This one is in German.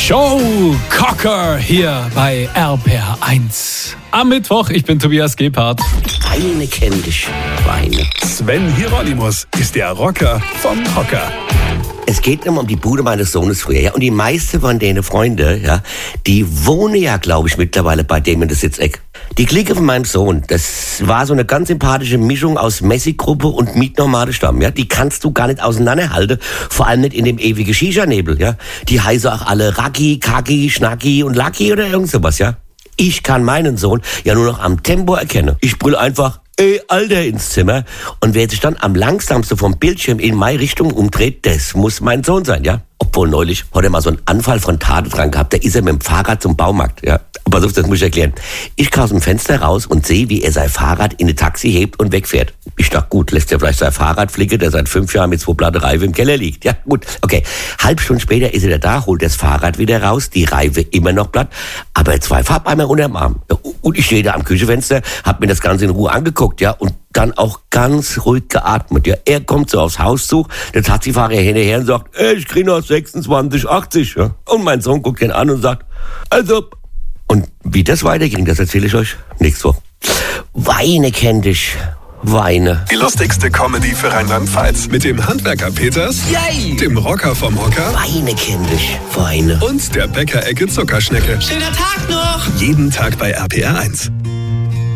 Joe Cocker hier bei RPR1. Am Mittwoch, ich bin Tobias Gebhardt. Weine kenn dich, Weine. Sven Hieronymus ist der Rocker vom Hocker. Es geht immer um die Bude meines Sohnes früher, ja. Und die meisten von denen Freunde, ja, die wohnen ja, glaube ich, mittlerweile bei dem in der Sitzeck. Die Clique von meinem Sohn, das war so eine ganz sympathische Mischung aus Messi-Gruppe und Mietnomade-Stamm, ja. Die kannst du gar nicht auseinanderhalten, vor allem nicht in dem ewigen Shisha-Nebel, ja. Die heißen auch alle Raki, Kaki, Schnacki und Lucky oder irgend sowas, ja. Ich kann meinen Sohn ja nur noch am Tempo erkennen. Ich brüll einfach, ey, Alter, ins Zimmer. Und wer sich dann am langsamsten vom Bildschirm in meine Richtung umdreht, das muss mein Sohn sein, ja. Obwohl neulich hat er mal so einen Anfall von Tate dran gehabt, da ist er mit dem Fahrrad zum Baumarkt, ja. Aber so, das muss ich erklären. Ich kam aus dem Fenster raus und sehe, wie er sein Fahrrad in ein Taxi hebt und wegfährt. Ich dachte, gut, lässt er vielleicht sein Fahrrad flicken, der seit 5 Jahren mit 2 platte Reifen im Keller liegt. Ja, gut, okay. Halb Stunde später ist er da, holt das Fahrrad wieder raus, die Reife immer noch platt, aber 2 Farbeimer unterm Arm. Ja, und ich stehe da am Küchenfenster, hab mir das Ganze in Ruhe angeguckt, ja, und dann auch ganz ruhig geatmet. Ja, er kommt so aufs Haus zu, der Taxifahrer hinterher und sagt, ich krieg noch 26,80. Ja. Und mein Sohn guckt ihn an und sagt, also. Und wie das weiterging, das erzähle ich euch nächste Woche. Weine kenn dich, Weine. Die lustigste Comedy für Rheinland-Pfalz mit dem Handwerker Peters, Yay! dem Rocker vom Hocker Weine kenn dich, Weine. und der Bäckerecke Zuckerschnecke. Schöner Tag noch! Jeden Tag bei RPR1.